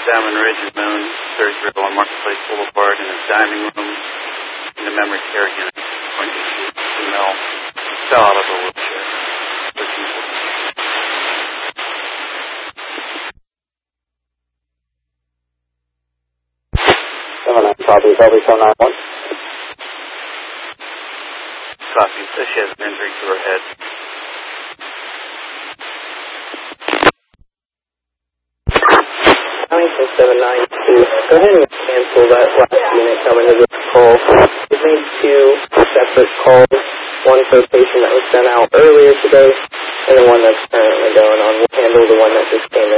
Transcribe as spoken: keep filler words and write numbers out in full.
Salmon Ridge and Moon, thirty-three on Marketplace Boulevard in a dining room in the memory care unit. Going to see female fell out of a wheelchair. seven nine copy, Belby seven nine one. Copy. So she has an injury to her head. Huntington seven nine two. Go ahead and cancel that last unit coming to this call. We've made two separate calls. One for a patient that was sent out earlier today, and the one that's currently going on. We'll handle the one that just came in.